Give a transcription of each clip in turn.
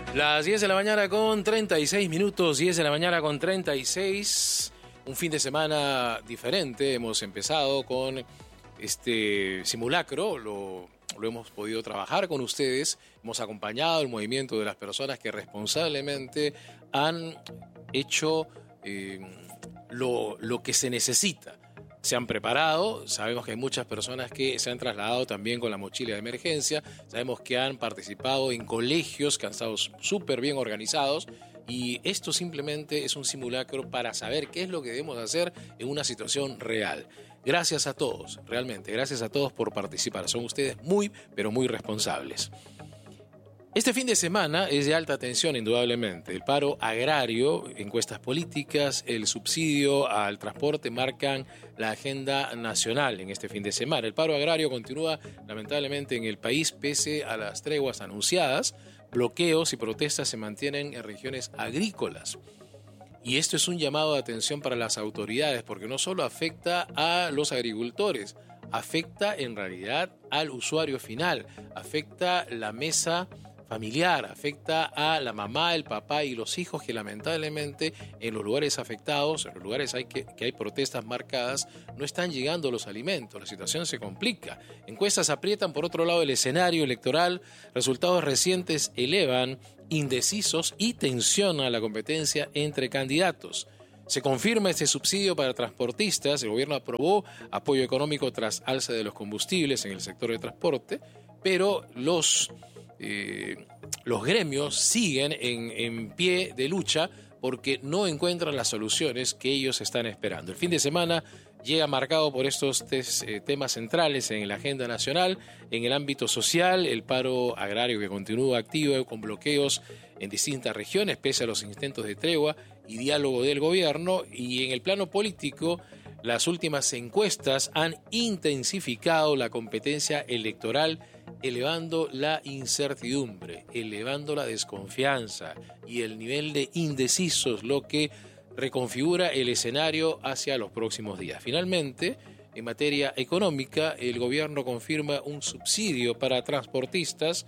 Las 10 de la mañana con 36 minutos, 10 de la mañana con 36. Un fin de semana diferente. Hemos empezado con este simulacro, lo hemos podido trabajar con ustedes. Hemos acompañado el movimiento de las personas que responsablemente han hecho lo que se necesita. Se han preparado, sabemos que hay muchas personas que se han trasladado también con la mochila de emergencia, sabemos que han participado en colegios que han estado súper bien organizados y esto simplemente es un simulacro para saber qué es lo que debemos hacer en una situación real. Gracias a todos, realmente, gracias a todos por participar, son ustedes muy, pero muy responsables. Este fin de semana es de alta tensión, indudablemente. El paro agrario, encuestas políticas, el subsidio al transporte marcan la agenda nacional en este fin de semana. El paro agrario continúa, lamentablemente, en el país pese a las treguas anunciadas. Bloqueos y protestas se mantienen en regiones agrícolas. Y esto es un llamado de atención para las autoridades, porque no solo afecta a los agricultores, afecta en realidad al usuario final, afecta la mesa familiar, afecta a la mamá, el papá y los hijos que lamentablemente en los lugares afectados, en los lugares que hay protestas marcadas, no están llegando los alimentos, la situación se complica. Encuestas aprietan por otro lado el escenario electoral, resultados recientes elevan indecisos y tensiona la competencia entre candidatos. Se confirma este subsidio para transportistas, el gobierno aprobó apoyo económico tras alza de los combustibles en el sector de transporte, pero los gremios siguen en pie de lucha porque no encuentran las soluciones que ellos están esperando. El fin de semana llega marcado por estos temas centrales en la agenda nacional, en el ámbito social, el paro agrario que continúa activo con bloqueos en distintas regiones, pese a los intentos de tregua y diálogo del gobierno, y en el plano político, las últimas encuestas han intensificado la competencia electoral, elevando la incertidumbre, elevando la desconfianza y el nivel de indecisos, lo que reconfigura el escenario hacia los próximos días. Finalmente, en materia económica, el gobierno confirma un subsidio para transportistas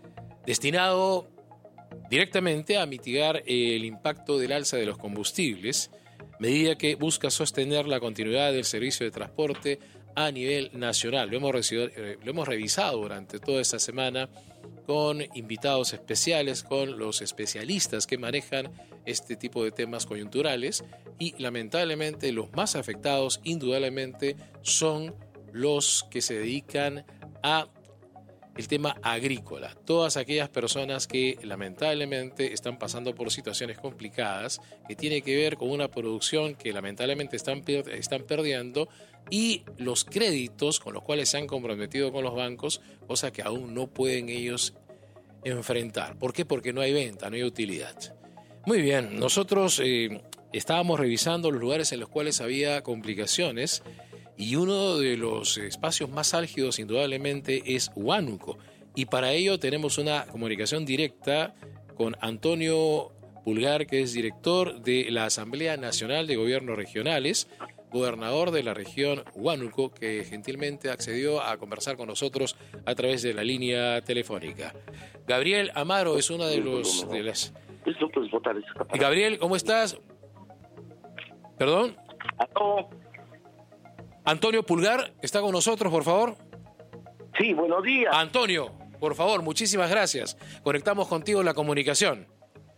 destinado directamente a mitigar el impacto del alza de los combustibles, medida que busca sostener la continuidad del servicio de transporte a nivel nacional. Lo hemos revisado durante toda esta semana con invitados especiales, con los especialistas que manejan este tipo de temas coyunturales, y lamentablemente los más afectados indudablemente son los que se dedican a el tema agrícola. Todas aquellas personas que lamentablemente están pasando por situaciones complicadas, que tiene que ver con una producción que lamentablemente están perdiendo, y los créditos con los cuales se han comprometido con los bancos, cosa que aún no pueden ellos enfrentar. ¿Por qué? Porque no hay venta, no hay utilidad. Muy bien, nosotros estábamos revisando los lugares en los cuales había complicaciones, y uno de los espacios más álgidos indudablemente es Huánuco, y para ello tenemos una comunicación directa con Antonio Pulgar, que es director de la Asamblea Nacional de Gobiernos Regionales, gobernador de la región Huánuco, que gentilmente accedió a conversar con nosotros a través de la línea telefónica. Gabriel Amaro es una de las... Gabriel, ¿cómo estás? ¿Perdón? Antonio Pulgar, ¿está con nosotros, por favor? Sí, buenos días. Antonio, por favor, muchísimas gracias. Conectamos contigo la comunicación.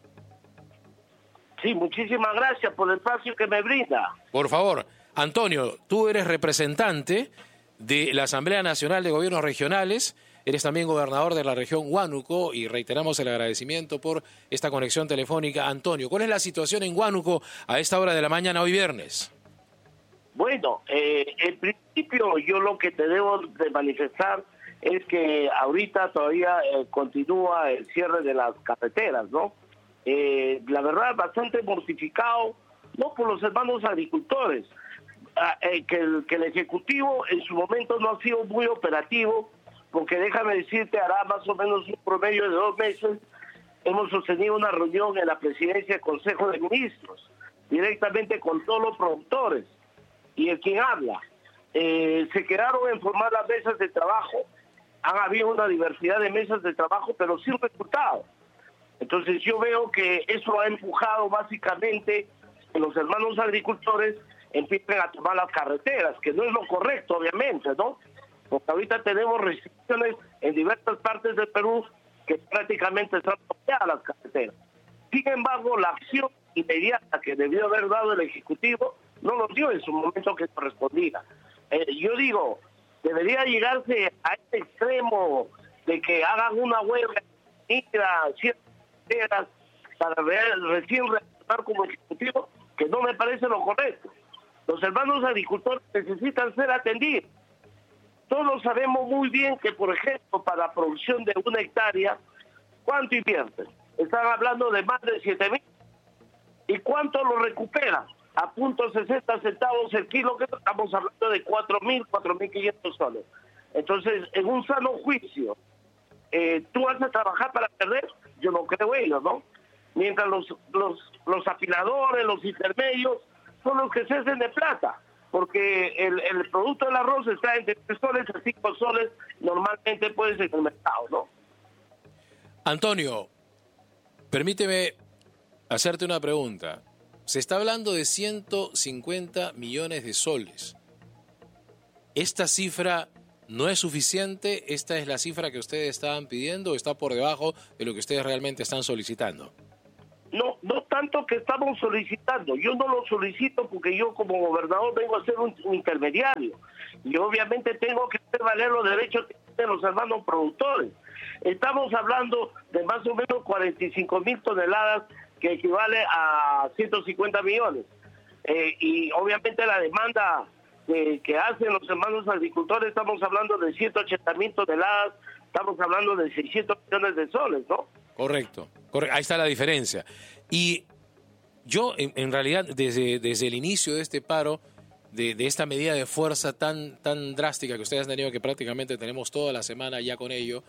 Sí, muchísimas gracias por el espacio que me brinda. Por favor, Antonio, tú eres representante de la Asamblea Nacional de Gobiernos Regionales, eres también gobernador de la región Huánuco, y reiteramos el agradecimiento por esta conexión telefónica. Antonio, ¿cuál es la situación en Huánuco a esta hora de la mañana hoy viernes? Bueno, en principio yo lo que te debo de manifestar es que ahorita todavía continúa el cierre de las carreteras, ¿no? La verdad, bastante mortificado, no por los hermanos agricultores, que el Ejecutivo en su momento no ha sido muy operativo, porque déjame decirte, hará más o menos un promedio de 2 meses, hemos sostenido una reunión en la presidencia del Consejo de Ministros, directamente con todos los productores, y el quien habla. Se quedaron en formar las mesas de trabajo, han habido una diversidad de mesas de trabajo, pero sin resultados. Entonces yo veo que eso ha empujado básicamente que los hermanos agricultores empiecen a tomar las carreteras, que no es lo correcto, obviamente, ¿no? Porque ahorita tenemos restricciones en diversas partes del Perú que prácticamente están bloqueadas las carreteras. Sin embargo, la acción inmediata que debió haber dado el Ejecutivo no lo dio en su momento que correspondía. Yo digo, debería llegarse a este extremo de que hagan una huelga para recién reaccionar como Ejecutivo, que no me parece lo correcto. Los hermanos agricultores necesitan ser atendidos. Todos sabemos muy bien que, por ejemplo, para la producción de 1 hectárea, ¿cuánto invierten? Están hablando de más de 7.000. ¿Y cuánto lo recuperan? A .60 centavos el kilo, que estamos hablando de 4.000, 4.500 soles. Entonces, en un sano juicio, ¿tú vas a trabajar para perder? Yo no creo ello, ¿no? Mientras los afiladores, los intermedios, son los que se hacen de plata, porque el producto del arroz está entre 3 soles a 5 soles, normalmente puede ser en el mercado, ¿no? Antonio, permíteme hacerte una pregunta. Se está hablando de 150 millones de soles. ¿Esta cifra no es suficiente? ¿Esta es la cifra que ustedes estaban pidiendo o está por debajo de lo que ustedes realmente están solicitando? No tanto que estamos solicitando. Yo no lo solicito porque yo como gobernador vengo a ser un intermediario. Y obviamente tengo que hacer valer los derechos de los hermanos productores. Estamos hablando de más o menos 45.000 toneladas, que equivale a 150 millones. Y obviamente la demanda que hacen los hermanos agricultores, estamos hablando de 180.000 toneladas, estamos hablando de 600 millones de soles, ¿no? Correcto. Ahí está la diferencia. Y yo, en realidad, desde el inicio de este paro, de esta medida de fuerza tan drástica que ustedes han tenido, que prácticamente tenemos toda la semana ya con ello,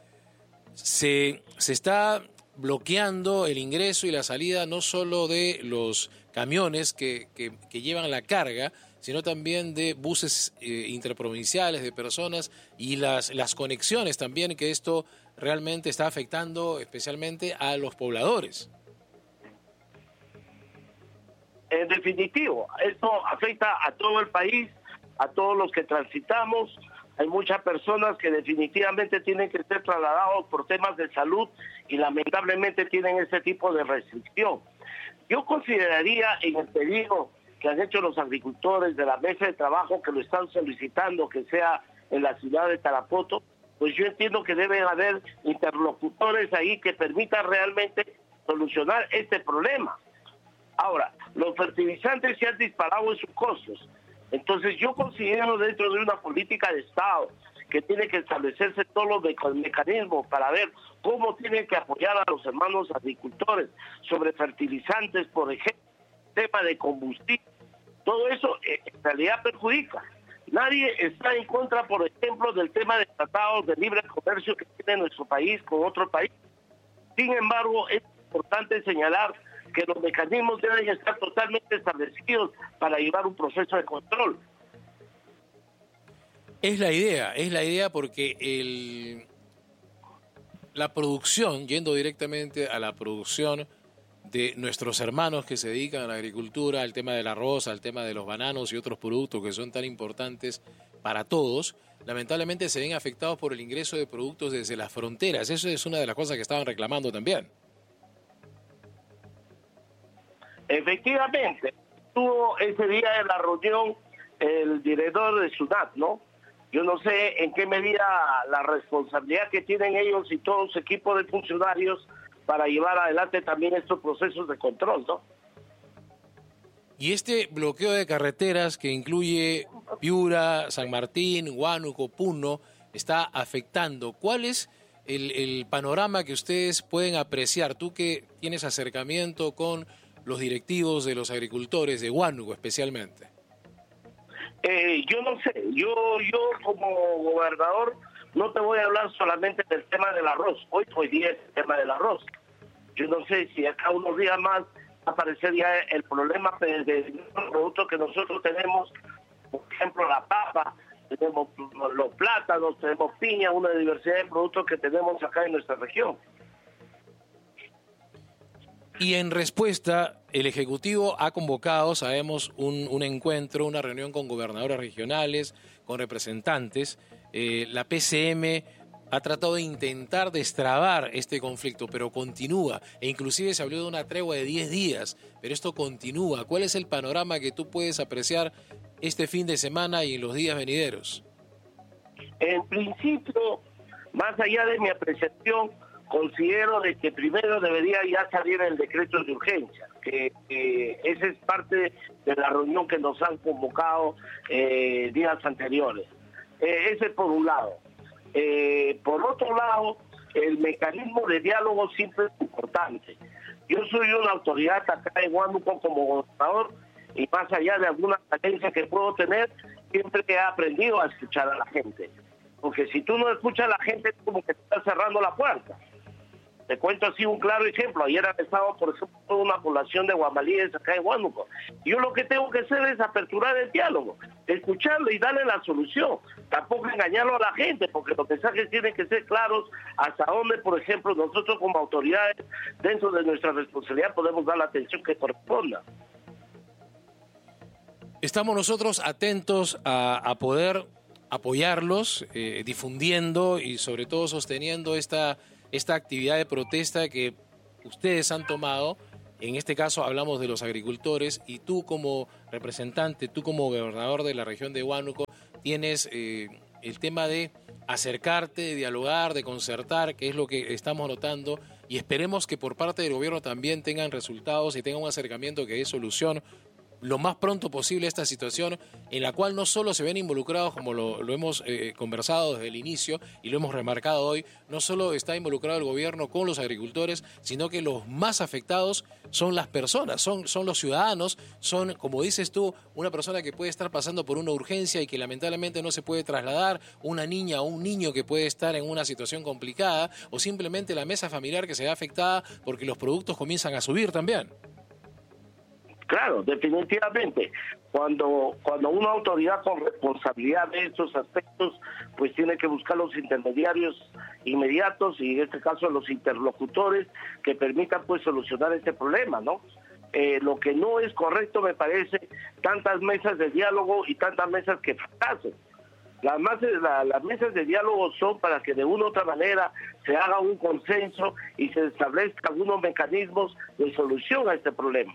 se está bloqueando el ingreso y la salida no solo de los camiones que llevan la carga, sino también de buses interprovinciales de personas y las conexiones también, que esto realmente está afectando especialmente a los pobladores. En definitivo, esto afecta a todo el país, a todos los que transitamos. Hay muchas personas que definitivamente tienen que ser trasladados por temas de salud y lamentablemente tienen ese tipo de restricción. Yo consideraría, en el pedido que han hecho los agricultores de la mesa de trabajo, que lo están solicitando que sea en la ciudad de Tarapoto, pues yo entiendo que deben haber interlocutores ahí que permitan realmente solucionar este problema. Ahora, los fertilizantes se han disparado en sus costos. Entonces yo considero, dentro de una política de Estado que tiene que establecerse todos los mecanismos para ver cómo tienen que apoyar a los hermanos agricultores sobre fertilizantes, por ejemplo, tema de combustible, todo eso en realidad perjudica. Nadie está en contra, por ejemplo, del tema de tratados de libre comercio que tiene nuestro país con otro país. Sin embargo, es importante señalar que los mecanismos deben estar totalmente establecidos para llevar un proceso de control. Es la idea porque la producción, yendo directamente a la producción de nuestros hermanos que se dedican a la agricultura, al tema del arroz, al tema de los bananos y otros productos que son tan importantes para todos, lamentablemente se ven afectados por el ingreso de productos desde las fronteras. Eso es una de las cosas que estaban reclamando también. Efectivamente, tuvo ese día en la reunión el director de SUNAT, ¿no? Yo no sé en qué medida la responsabilidad que tienen ellos y todo su equipo de funcionarios para llevar adelante también estos procesos de control, ¿no? Y este bloqueo de carreteras que incluye Piura, San Martín, Huánuco, Puno, está afectando. ¿Cuál es el panorama que ustedes pueden apreciar? Tú que tienes acercamiento con los directivos de los agricultores de Huánuco especialmente. Yo no sé, yo como gobernador no te voy a hablar solamente del tema del arroz. Hoy día es el tema del arroz. Yo no sé si acá unos días más aparecería el problema de los productos que nosotros tenemos, por ejemplo la papa, tenemos los plátanos, tenemos piña, una diversidad de productos que tenemos acá en nuestra región. Y en respuesta, el Ejecutivo ha convocado, sabemos, un encuentro, una reunión con gobernadores regionales, con representantes. La PCM ha tratado de intentar destrabar este conflicto, pero continúa. E inclusive se habló de una tregua de 10 días, pero esto continúa. ¿Cuál es el panorama que tú puedes apreciar este fin de semana y en los días venideros? En principio, más allá de mi apreciación, considero de que primero debería ya salir el decreto de urgencia, que esa es parte de la reunión que nos han convocado días anteriores. Ese por un lado. Por otro lado, el mecanismo de diálogo siempre es importante. Yo soy una autoridad acá en Huánuco como gobernador y más allá de alguna carencia que puedo tener, siempre he aprendido a escuchar a la gente. Porque si tú no escuchas a la gente, es como que te estás cerrando la puerta. Te cuento así un claro ejemplo. Ayer han estado, por ejemplo, una población de guamalíes acá en Huánuco. Yo lo que tengo que hacer es aperturar el diálogo, escucharlo y darle la solución. Tampoco engañarlo a la gente, porque los mensajes tienen que ser claros hasta dónde, por ejemplo, nosotros como autoridades, dentro de nuestra responsabilidad, podemos dar la atención que corresponda. Estamos nosotros atentos a poder apoyarlos, difundiendo y sobre todo sosteniendo esta actividad de protesta que ustedes han tomado. En este caso hablamos de los agricultores y tú como representante, tú como gobernador de la región de Huánuco, tienes el tema de acercarte, de dialogar, de concertar, que es lo que estamos notando, y esperemos que por parte del gobierno también tengan resultados y tengan un acercamiento que dé solución lo más pronto posible a esta situación en la cual no solo se ven involucrados, como lo hemos conversado desde el inicio y lo hemos remarcado hoy, no solo está involucrado el gobierno con los agricultores, sino que los más afectados son las personas, son los ciudadanos, son, como dices tú, una persona que puede estar pasando por una urgencia y que lamentablemente no se puede trasladar, una niña o un niño que puede estar en una situación complicada, o simplemente la mesa familiar que se ve afectada porque los productos comienzan a subir también. Claro, definitivamente. Cuando una autoridad con responsabilidad de estos aspectos, pues tiene que buscar los intermediarios inmediatos y en este caso los interlocutores que permitan pues solucionar este problema, ¿no? Lo que no es correcto, me parece, tantas mesas de diálogo y tantas mesas que fracasen. Las mesas de diálogo son para que de una u otra manera se haga un consenso y se establezcan algunos mecanismos de solución a este problema.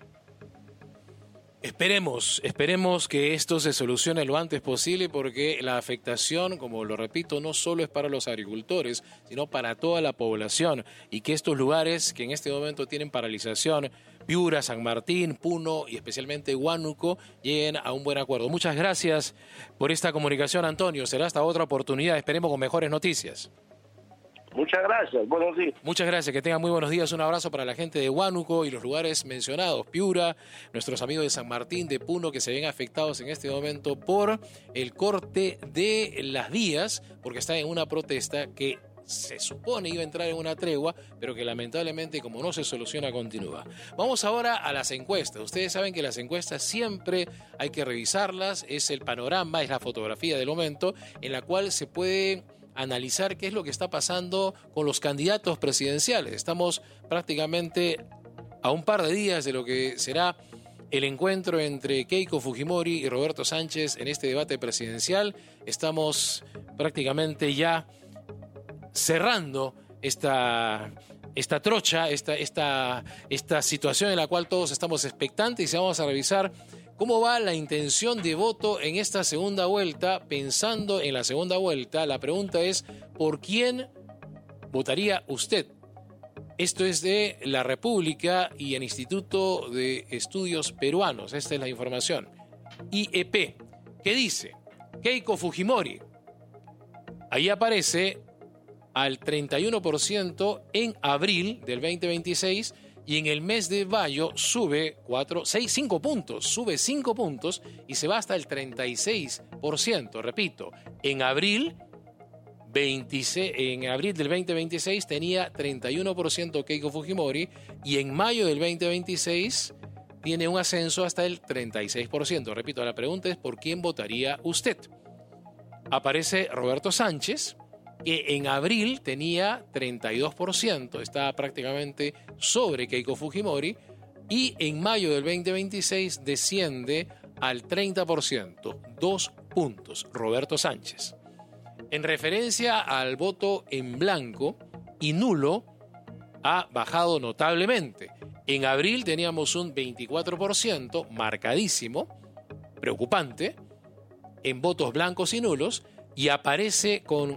Esperemos que esto se solucione lo antes posible porque la afectación, como lo repito, no solo es para los agricultores, sino para toda la población y que estos lugares que en este momento tienen paralización, Piura, San Martín, Puno y especialmente Huánuco, lleguen a un buen acuerdo. Muchas gracias por esta comunicación, Antonio. Será hasta otra oportunidad. Esperemos con mejores noticias. Muchas gracias, buenos días. Muchas gracias, que tengan muy buenos días. Un abrazo para la gente de Huánuco y los lugares mencionados, Piura, nuestros amigos de San Martín, de Puno, que se ven afectados en este momento por el corte de las vías, porque están en una protesta que se supone iba a entrar en una tregua, pero que lamentablemente, como no se soluciona, continúa. Vamos ahora a las encuestas. Ustedes saben que las encuestas siempre hay que revisarlas, es el panorama, es la fotografía del momento, en la cual se puede analizar qué es lo que está pasando con los candidatos presidenciales. Estamos prácticamente a un par de días de lo que será el encuentro entre Keiko Fujimori y Roberto Sánchez en este debate presidencial. Estamos prácticamente ya cerrando esta trocha, esta situación en la cual todos estamos expectantes y vamos a revisar cómo va la intención de voto en esta segunda vuelta. Pensando en la segunda vuelta, la pregunta es, ¿por quién votaría usted? Esto es de La República y el Instituto de Estudios Peruanos. Esta es la información. IEP, ¿qué dice? Keiko Fujimori. Ahí aparece al 31% en abril del 2026 y en el mes de mayo sube 5 puntos y se va hasta el 36%. Repito, en abril del 2026 tenía 31% Keiko Fujimori y en mayo del 2026 tiene un ascenso hasta el 36%. Repito, la pregunta es ¿por quién votaría usted? Aparece Roberto Sánchez que en abril tenía 32%, estaba prácticamente sobre Keiko Fujimori, y en mayo del 2026 desciende al 30%, 2 puntos, Roberto Sánchez. En referencia al voto en blanco y nulo, ha bajado notablemente. En abril teníamos un 24%, marcadísimo, preocupante, en votos blancos y nulos, y aparece con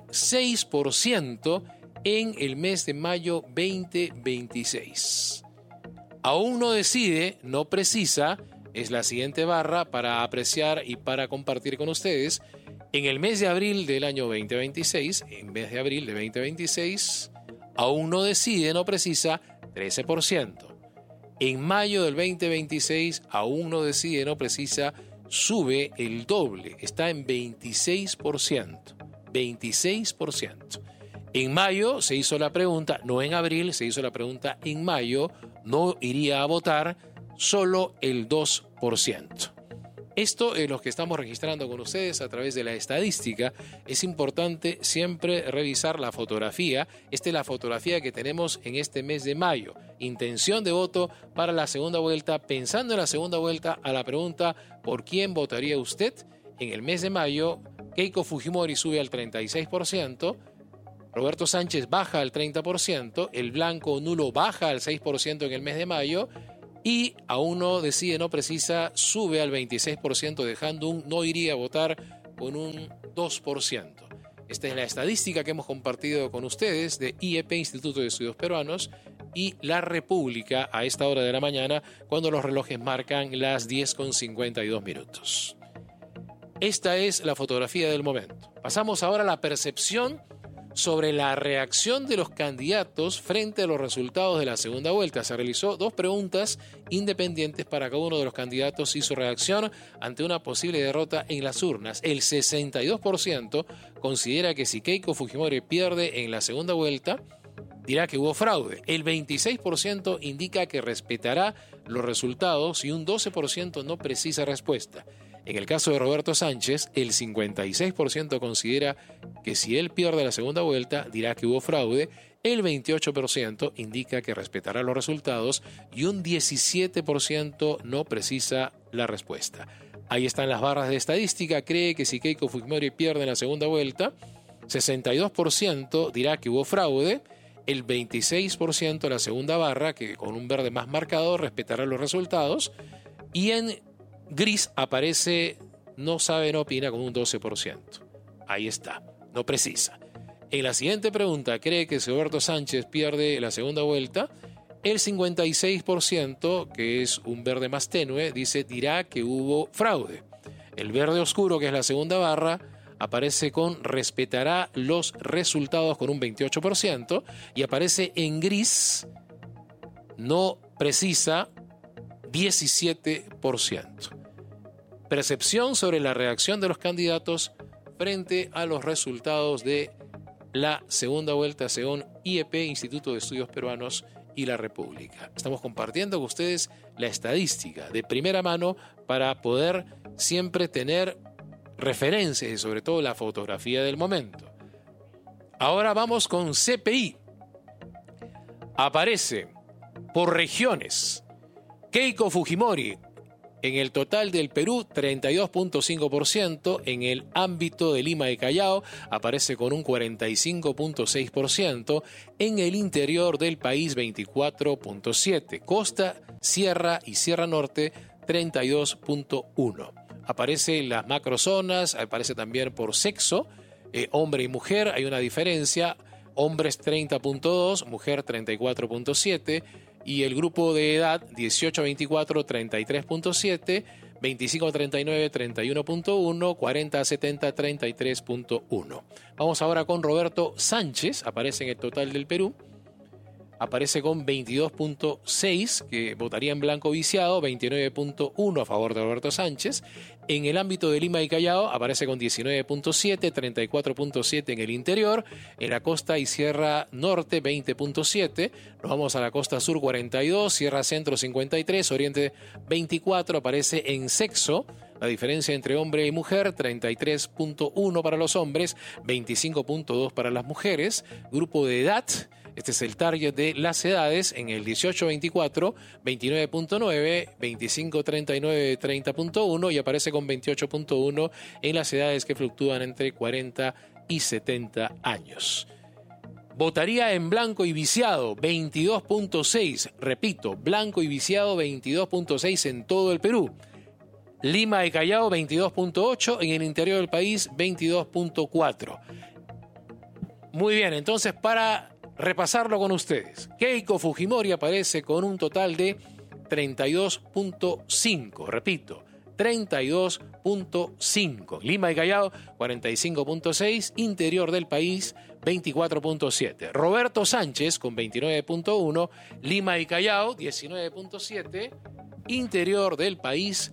6% en el mes de mayo 2026. Aún no decide, no precisa, es la siguiente barra para apreciar y para compartir con ustedes. En el mes de abril del año 2026, en mes de abril de 2026, aún no decide, no precisa, 13%. En mayo del 2026, aún no decide, no precisa, sube el doble, está en 26%. 26%. En mayo se hizo la pregunta, no en abril, se hizo la pregunta en mayo, no iría a votar, solo el 2%. Esto es lo que estamos registrando con ustedes a través de la estadística. Es importante siempre revisar la fotografía. Esta es la fotografía que tenemos en este mes de mayo. Intención de voto para la segunda vuelta. Pensando en la segunda vuelta, a la pregunta ¿por quién votaría usted? En el mes de mayo, Keiko Fujimori sube al 36%, Roberto Sánchez baja al 30%, el blanco o nulo baja al 6% en el mes de mayo, y aún no decide, no precisa, sube al 26%, dejando un no iría a votar con un 2%. Esta es la estadística que hemos compartido con ustedes de IEP, Instituto de Estudios Peruanos, y La República a esta hora de la mañana, cuando los relojes marcan las 10:52. Esta es la fotografía del momento. Pasamos ahora a la percepción sobre la reacción de los candidatos frente a los resultados de la segunda vuelta. Se realizó 2 preguntas independientes para cada uno de los candidatos y su reacción ante una posible derrota en las urnas. El 62% considera que si Keiko Fujimori pierde en la segunda vuelta, dirá que hubo fraude. El 26% indica que respetará los resultados y un 12% no precisa respuesta. En el caso de Roberto Sánchez, el 56% considera que si él pierde la segunda vuelta, dirá que hubo fraude, el 28% indica que respetará los resultados y un 17% no precisa la respuesta. Ahí están las barras de estadística. Cree que si Keiko Fujimori pierde en la segunda vuelta, 62% dirá que hubo fraude, el 26% la segunda barra, que con un verde más marcado respetará los resultados, y en gris aparece no sabe, no opina con un 12%. Ahí está, no precisa. En la siguiente pregunta, ¿cree que si Roberto Sánchez pierde la segunda vuelta? El 56%, que es un verde más tenue, dirá que hubo fraude. El verde oscuro, que es la segunda barra, aparece con respetará los resultados con un 28%, y aparece en gris no precisa 17%. Percepción sobre la reacción de los candidatos frente a los resultados de la segunda vuelta según IEP, Instituto de Estudios Peruanos, y La República. Estamos compartiendo con ustedes la estadística de primera mano para poder siempre tener referencias y sobre todo la fotografía del momento. Ahora vamos con CPI. Aparece por regiones Keiko Fujimori en el total del Perú 32.5%, en el ámbito de Lima y Callao aparece con un 45.6%, en el interior del país 24.7%, Costa, Sierra y Sierra Norte 32.1%. Aparece en las macrozonas, aparece también por sexo, hombre y mujer, hay una diferencia, hombres 30.2%, mujer 34.7%, y el grupo de edad 18 a 24, 33.7, 25 a 39, 31.1, 40 a 70, 33.1. Vamos ahora con Roberto Sánchez, aparece en el total del Perú, aparece con 22.6, que votaría en blanco viciado, 29.1 a favor de Roberto Sánchez. En el ámbito de Lima y Callao aparece con 19.7, 34.7 en el interior, en la costa y Sierra Norte 20.7, nos vamos a la costa sur 42, Sierra Centro 53, Oriente 24, aparece en sexo, La diferencia entre hombre y mujer, 33.1 para los hombres, 25.2 para las mujeres. Grupo de edad, este es el target de las edades, en el 18-24, 29.9, 25-39, 30.1 y aparece con 28.1 en las edades que fluctúan entre 40 y 70 años. Votaría en blanco y viciado, 22.6. Repito, blanco y viciado, 22.6 en todo el Perú. Lima y Callao, 22.8. En el interior del país, 22.4. Muy bien, entonces para repasarlo con ustedes. Keiko Fujimori aparece con un total de 32.5. Repito, 32.5. Lima y Callao, 45.6. Interior del país, 24.7. Roberto Sánchez con 29.1. Lima y Callao, 19.7. Interior del país,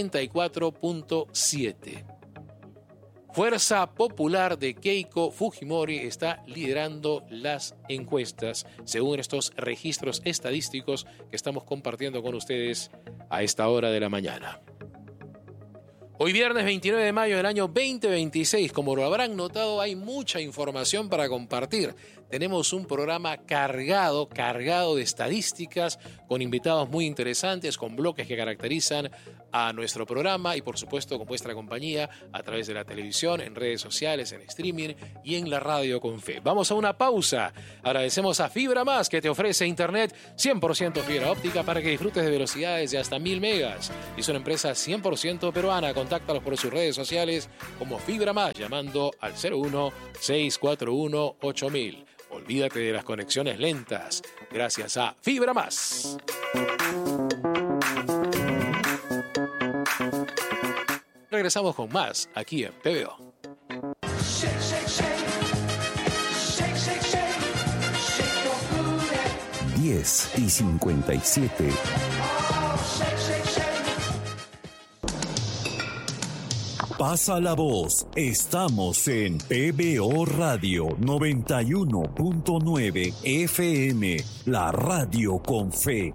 34.7. Fuerza Popular de Keiko Fujimori está liderando las encuestas según estos registros estadísticos que estamos compartiendo con ustedes a esta hora de la mañana. Hoy viernes 29 de mayo del año 2026, como lo habrán notado, hay mucha información para compartir. Tenemos un programa cargado de estadísticas, con invitados muy interesantes, con bloques que caracterizan a nuestro programa y por supuesto con vuestra compañía a través de la televisión, en redes sociales, en streaming y en la radio con fe. Vamos a una pausa. Agradecemos a Fibra Más, que te ofrece internet 100% fibra óptica para que disfrutes de velocidades de hasta 1000 megas. Es una empresa 100% peruana. Contáctalos por sus redes sociales como Fibra Más llamando al 01-641-8000. Olvídate de las conexiones lentas gracias a Fibra Más. Regresamos con más aquí en PBO. 10:57. Pasa la voz. Estamos en PBO Radio 91.9 FM, la radio con fe.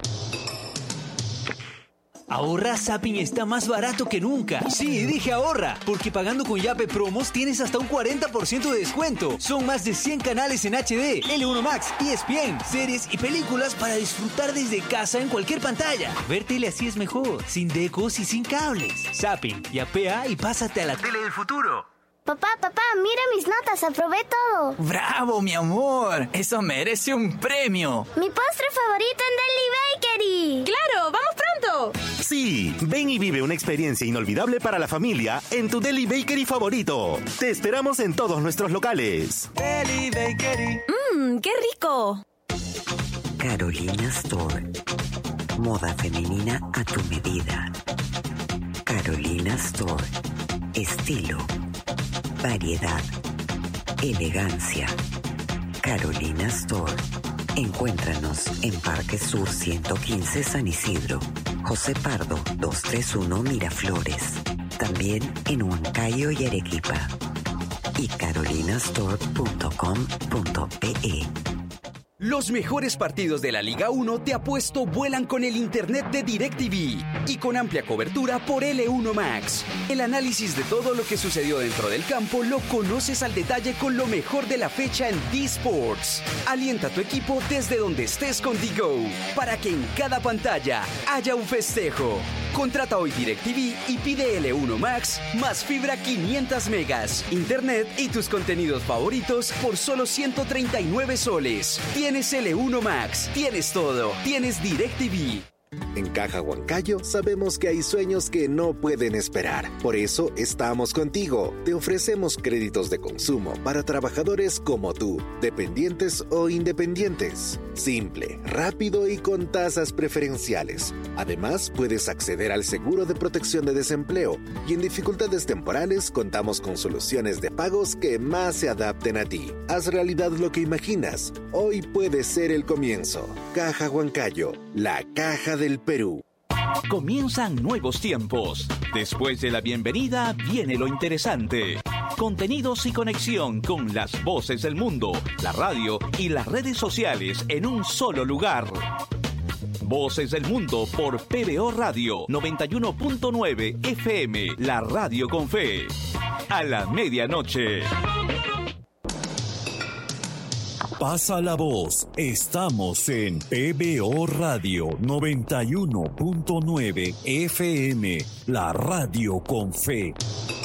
Ahorra, Zapping está más barato que nunca. Sí, dije ahorra, porque pagando con Yape Promos tienes hasta un 40% de descuento. Son más de 100 canales en HD, L1 Max, ESPN, series y películas para disfrutar desde casa en cualquier pantalla. Ver tele así es mejor, sin decos y sin cables. Zapping, yapea y pásate a la tele del futuro. Papá, mira mis notas, aprobé todo. ¡Bravo, mi amor! Eso merece un premio. Mi postre favorito en Deli Bakery. ¡Claro! ¡Vamos pronto! Sí, ven y vive una experiencia inolvidable para la familia en tu Deli Bakery favorito. Te esperamos en todos nuestros locales. Deli Bakery. ¡Qué rico! Carolina Store. Moda femenina a tu medida. Carolina Store. Estilo. Variedad, elegancia. Carolina Store. Encuéntranos en Parque Sur 115 San Isidro, José Pardo 231 Miraflores. También en Huancayo y Arequipa. Y carolinastore.com.pe. Los mejores partidos de la Liga 1 te apuesto vuelan con el internet de DirecTV y con amplia cobertura por L1 Max. El análisis de todo lo que sucedió dentro del campo lo conoces al detalle con lo mejor de la fecha en D-Sports. Alienta a tu equipo desde donde estés con DGO para que en cada pantalla haya un festejo. Contrata hoy DirecTV y pide L1 Max más fibra 500 megas, internet y tus contenidos favoritos por solo 139 soles. Tienes L1 Max, tienes todo, tienes DirecTV. En Caja Huancayo sabemos que hay sueños que no pueden esperar. Por eso estamos contigo. Te ofrecemos créditos de consumo para trabajadores como tú, dependientes o independientes. Simple, rápido y con tasas preferenciales. Además, puedes acceder al seguro de protección de desempleo y en dificultades temporales contamos con soluciones de pagos que más se adapten a ti. Haz realidad lo que imaginas. Hoy puede ser el comienzo. Caja Huancayo, la caja del Perú. Comienzan nuevos tiempos. Después de la bienvenida viene lo interesante. Contenidos y conexión con las voces del mundo, la radio y las redes sociales en un solo lugar. Voces del Mundo por PBO Radio 91.9 FM, la radio con fe. A la medianoche. Pasa la voz. Estamos en PBO Radio 91.9 FM, la radio con fe.